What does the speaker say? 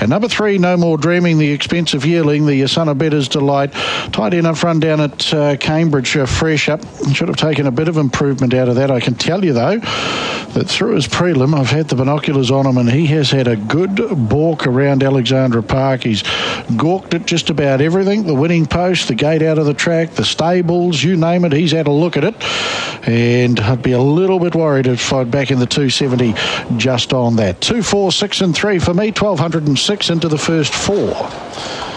Number 3, No More Dreaming, the expensive yearling, the Son of Better's Delight. Tied enough run down at Cambridge, fresh up. Should have taken a bit of improvement out of that. I can tell you, though, that through his prelim, I've had the binoculars on him, and he has had a good balk around Alexandra Park. He's gawked at just about everything, the winning post, the gate out of the track, the stables, you name it, he's had a look at it. And I'd be a little bit worried if I'd back in the 270 just on that. 2, 4, 6 and 3 for me, 1,206 into the first 4.